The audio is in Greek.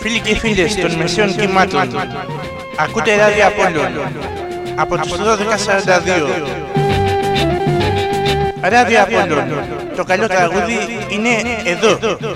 Φίλοι και φίλες των μεσαίων κυμάτων, ακούτε Ράδιο Απόλλων από τις 12:42. Ράδιο Απόλλων, το καλό τραγούδι είναι εδώ.